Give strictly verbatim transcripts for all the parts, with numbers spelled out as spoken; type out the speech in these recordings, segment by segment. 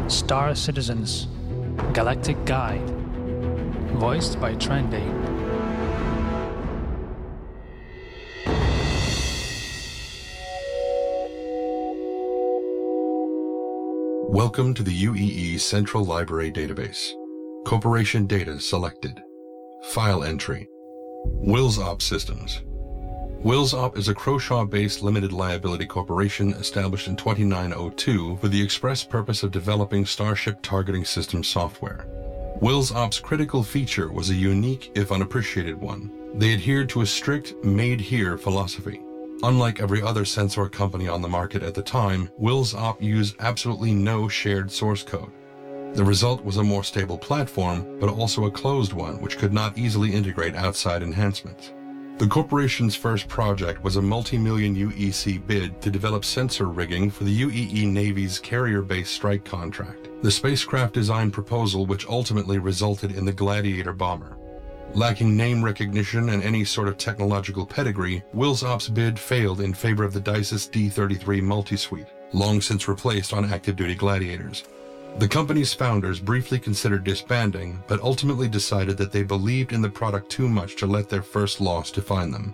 Star Citizens Galactic Guide, voiced by Trendy. Welcome to the U E E Central Library Database. Corporation data selected. File entry. WillsOp Systems. WillsOp is a Croshaw-based limited liability corporation established in twenty-nine oh two for the express purpose of developing Starship targeting system software. WillsOp's critical feature was a unique, if unappreciated one. They adhered to a strict made-here philosophy. Unlike every other sensor company on the market at the time, WillsOp used absolutely no shared source code. The result was a more stable platform, but also a closed one which could not easily integrate outside enhancements. The corporation's first project was a multi-million U E C bid to develop sensor rigging for the U E E Navy's carrier-based strike contract, the spacecraft design proposal which ultimately resulted in the Gladiator bomber. Lacking name recognition and any sort of technological pedigree, WillsOp's bid failed in favor of the DISYS D thirty-three multi-suite, long since replaced on active-duty Gladiators. The company's founders briefly considered disbanding, but ultimately decided that they believed in the product too much to let their first loss define them.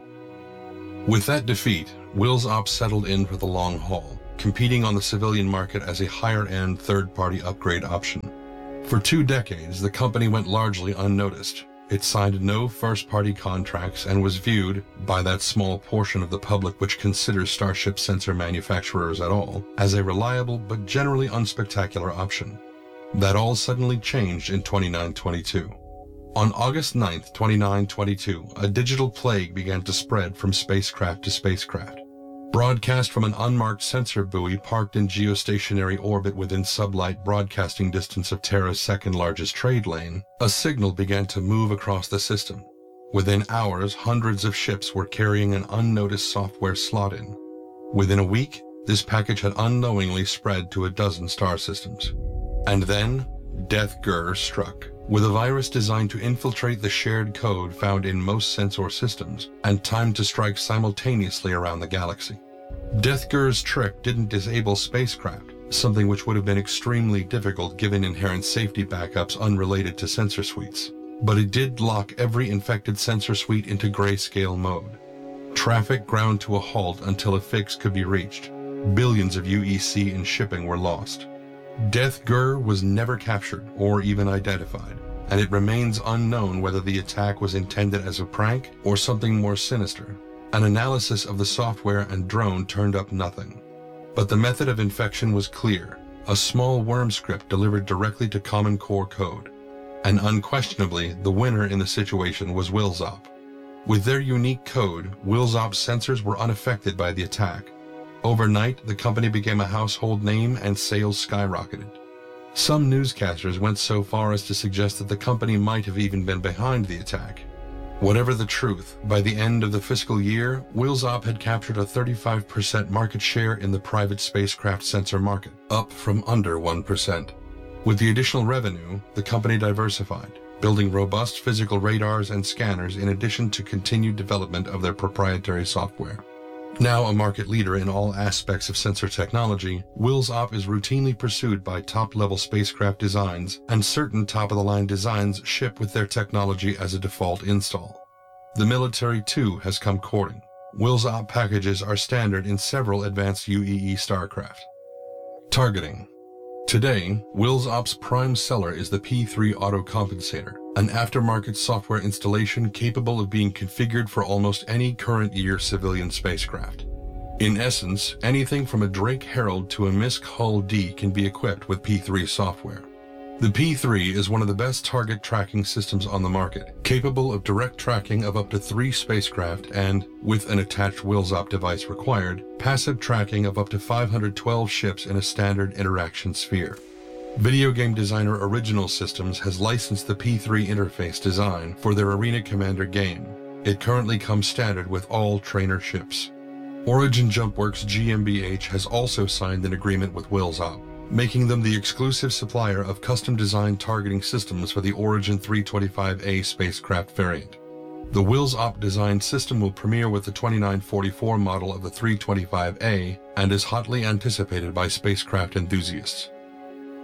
With that defeat, WillsOp settled in for the long haul, competing on the civilian market as a higher-end third-party upgrade option. For two decades, the company went largely unnoticed. It signed no first-party contracts and was viewed, by that small portion of the public which considers Starship sensor manufacturers at all, as a reliable but generally unspectacular option. That all suddenly changed in twenty-nine twenty-two. On August ninth, twenty-nine twenty-two, a digital plague began to spread from spacecraft to spacecraft. Broadcast from an unmarked sensor buoy parked in geostationary orbit within sublight broadcasting distance of Terra's second largest trade lane, a signal began to move across the system. Within hours, hundreds of ships were carrying an unnoticed software slot in. Within a week, this package had unknowingly spread to a dozen star systems. And then, Death Gur struck, with a virus designed to infiltrate the shared code found in most sensor systems and timed to strike simultaneously around the galaxy. Death Gur's trick didn't disable spacecraft, something which would have been extremely difficult given inherent safety backups unrelated to sensor suites. But it did lock every infected sensor suite into grayscale mode. Traffic ground to a halt until a fix could be reached. Billions of U E C in shipping were lost. Death Gur was never captured or even identified, and it remains unknown whether the attack was intended as a prank or something more sinister. An analysis of the software and drone turned up nothing. But the method of infection was clear, a small worm script delivered directly to Common Core code. And unquestionably, the winner in the situation was WillsOp. With their unique code, WillsOp's sensors were unaffected by the attack. Overnight, the company became a household name and sales skyrocketed. Some newscasters went so far as to suggest that the company might have even been behind the attack. Whatever the truth, by the end of the fiscal year, WillsOp had captured a thirty-five percent market share in the private spacecraft sensor market, up from under one percent. With the additional revenue, the company diversified, building robust physical radars and scanners in addition to continued development of their proprietary software. Now a market leader in all aspects of sensor technology, WillsOp is routinely pursued by top-level spacecraft designs, and certain top-of-the-line designs ship with their technology as a default install. The military, too, has come courting. WillsOp packages are standard in several advanced U E E starcraft. Targeting. Today, WillsOp's prime seller is the P three Autocompensator, an aftermarket software installation capable of being configured for almost any current year civilian spacecraft. In essence, anything from a Drake Herald to a MISC Hull D can be equipped with P three software. The P three is one of the best target tracking systems on the market, capable of direct tracking of up to three spacecraft and, with an attached WillsOp device required, passive tracking of up to five hundred twelve ships in a standard interaction sphere. Video game designer Original Systems has licensed the P three interface design for their Arena Commander game. It currently comes standard with all trainer ships. Origin JumpWorks G m B H has also signed an agreement with WillsOp, making them the exclusive supplier of custom-designed targeting systems for the Origin three twenty-five A spacecraft variant. The WillsOp designed system will premiere with the twenty-nine forty-four model of the three twenty-five A and is hotly anticipated by spacecraft enthusiasts.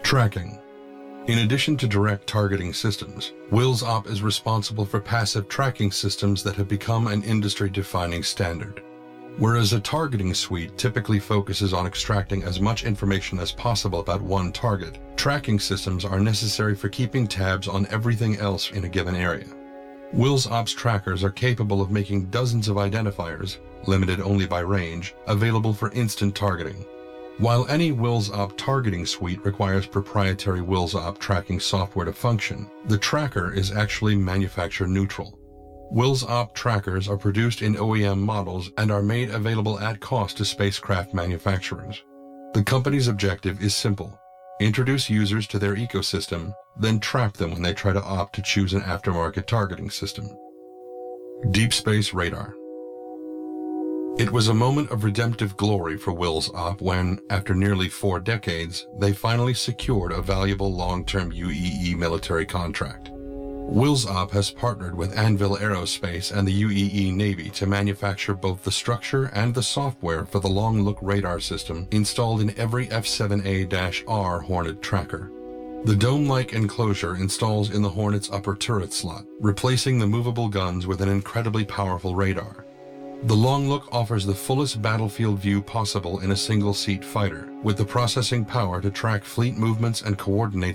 Tracking. In addition to direct targeting systems, Wills Op is responsible for passive tracking systems that have become an industry-defining standard. Whereas a targeting suite typically focuses on extracting as much information as possible about one target, tracking systems are necessary for keeping tabs on everything else in a given area. Wills Op's trackers are capable of making dozens of identifiers, limited only by range, available for instant targeting. While any Wills Op targeting suite requires proprietary Wills Op tracking software to function, the tracker is actually manufacturer neutral. Wills Op trackers are produced in O E M models and are made available at cost to spacecraft manufacturers. The company's objective is simple: introduce users to their ecosystem, then trap them when they try to opt to choose an aftermarket targeting system. Deep Space Radar. It was a moment of redemptive glory for Wills Op when, after nearly four decades, they finally secured a valuable long-term U E E military contract. Wills Op has partnered with Anvil Aerospace and the U E E Navy to manufacture both the structure and the software for the Long Look radar system installed in every F seven A R Hornet tracker. The dome-like enclosure installs in the Hornet's upper turret slot, replacing the movable guns with an incredibly powerful radar. The Long Look offers the fullest battlefield view possible in a single-seat fighter, with the processing power to track fleet movements and coordinate